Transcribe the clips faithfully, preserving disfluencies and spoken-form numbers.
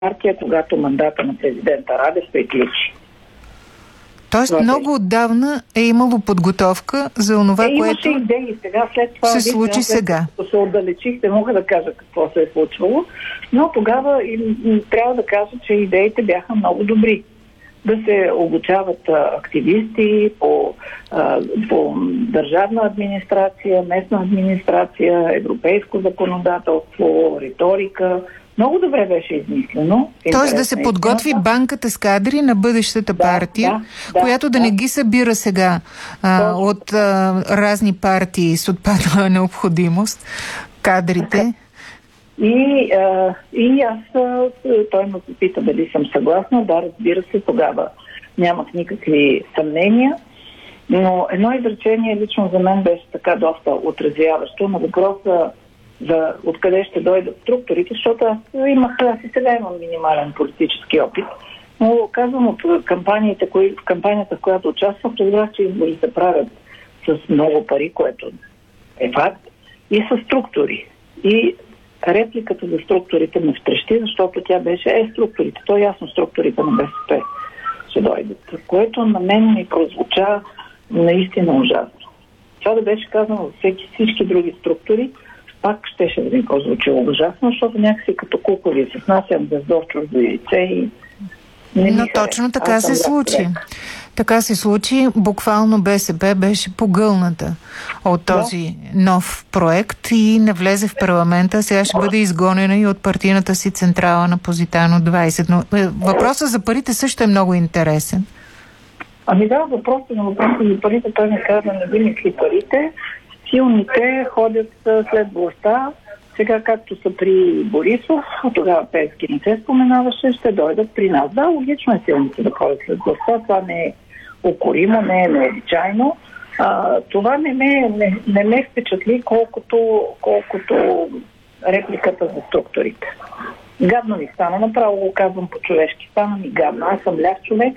партия, когато мандата на президента Радев приключи. Тоест това много отдавна е имало подготовка за онова, е, което идеи. Сега, след това, се виж, случи след, сега. Като се отдалечих, не мога да кажа какво се е случвало, но тогава им, им, трябва да кажа, че идеите бяха много добри. Да се обучават а, активисти по, а, по държавна администрация, местна администрация, европейско законодателство, риторика. Много добре беше измислено. Тоест да се подготви банката с кадри на бъдещата да, партия, да, която да, да не ги събира сега а, от а, разни партии с отпаднала необходимост, кадрите. И, а, и аз, а, той ме попита дали съм съгласна. Да, разбира се, тогава нямах никакви съмнения. Но едно изречение лично за мен беше така доста отразяващо на въпроса за откъде ще дойдат структурите, защото аз имах, аз и сега имам минимален политически опит. Но казвам от кампаниите, кои, в кампанията, в която участвах, разбрах, че избори се правят с много пари, което е факт, и с структури. И репликата за структурите ме втрещи, защото тя беше е структурите. То е ясно, структурите на БСП ще дойдат. Което на мен ми прозвуча наистина ужасно. Това да беше казано за всеки всички други структури, пак щеше да ми прозвучи ужасно, защото някакси като кукови се снасям гнездо в чуждо яйце и не Но точно така се случи. Така се случи. Буквално БСП беше погълната от този нов проект и не влезе в парламента. Сега ще бъде изгонена и от партийната си централа на Позитано двайсет. Но въпросът за парите също е много интересен. Ами да, въпросът на въпросът за парите, той не каза, не ви мисли парите. Силните ходят след властта. Сега, както са при Борисов, тогава Пеевски не се споменаваше, ще дойдат при нас. Да, логично е силните да ходят след властта. Това не е укоримо, не е необичайно. А, това не ме, не, не ме впечатли колкото, колкото репликата за структурите. Гадно ми стана, направо го казвам по-човешки. Стана ми гадно. Аз съм ляв човек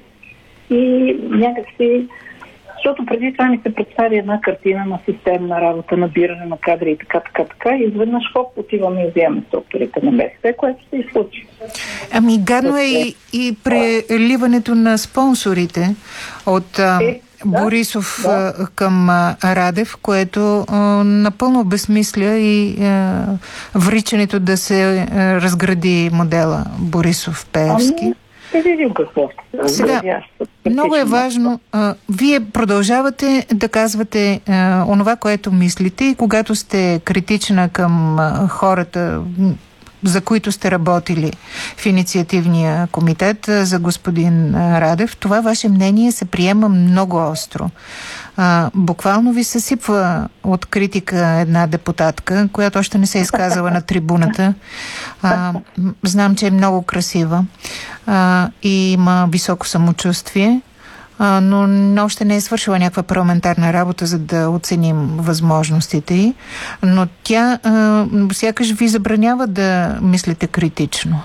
и някакси... Защото преди това ми се представи една картина на системна работа, набиране на кадри и така, така, така. И изведнъж хоп, отиваме и вземаме структурите на БСП, което се изслучи. Ами гадно е и, и преливането на спонсорите от а, е, Борисов да, да. към а, Радев, което а, напълно обезмисля и а, вричането да се а, разгради модела Борисов-Пеевски. Ами, ще видим какво. Сега, много е важно. А, вие продължавате да казвате а, онова, което мислите, и когато сте критична към а, хората, за които сте работили в инициативния комитет а, за господин а, Радев, това ваше мнение се приема много остро. А, буквално ви съсипва от критика една депутатка, която още не се е изказала на трибуната. А, знам, че е много красива а, и има високо самочувствие, а, но още не е свършила някаква парламентарна работа, за да оценим възможностите й. Но тя а, сякаш ви забранява да мислите критично.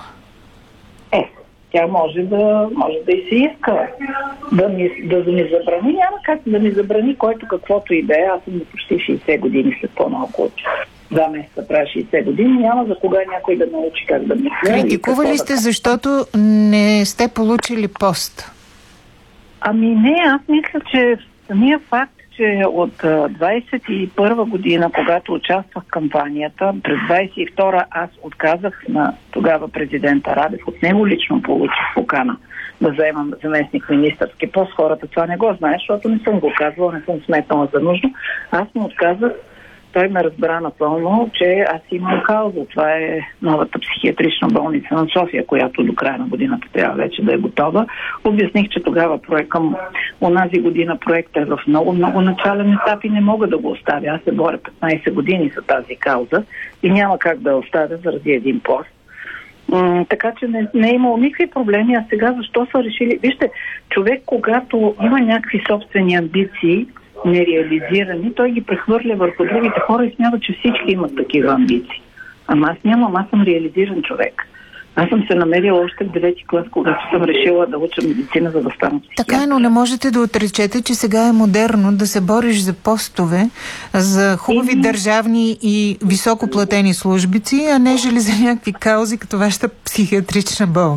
Е, тя може да, може да и си иска да ми, да ми забрани. Няма как да ми забрани който каквото и да е. Аз съм на почти шейсет години, след по-малко от два месеца правя шейсет години. Няма за кога някой да научи как да мисля. Критикували сте, да... защото не сте получили пост? Ами не, аз мисля, че самия факт, че от двайсет и първа година, когато участвах в кампанията, през двайсет и втора аз отказах на тогава президента Радев. От него лично получих покана да заемам заместник-министърски пост. Хората това не го знаят, защото не съм го казвала, не съм сметнала за нужно. Аз му отказах. Той ме разбра напълно, че аз имам кауза. Това е новата психиатрична болница на София, която до края на годината трябва вече да е готова. Обясних, че тогава проект, към онази година проектът е в много-много начален етап и не мога да го оставя. Аз се боря петнайсет години за тази кауза и няма как да я оставя заради един пост. М- така че не, не е имало никакви проблеми. А сега защо са решили? Вижте, човек, когато има някакви собствени амбиции, нереализирани, той ги прехвърля върху другите хора и смята, че всички имат такива амбиции. Ама аз нямам, аз съм реализиран човек. Аз съм се намерила още в девети клас, когато съм решила да уча медицина, за да стана психиатър. Така е, но не можете да отречете, че сега е модерно да се бориш за постове, за хубави и... държавни и високоплатени службици, а не жили за някакви каузи, като вашата психиатрична болница.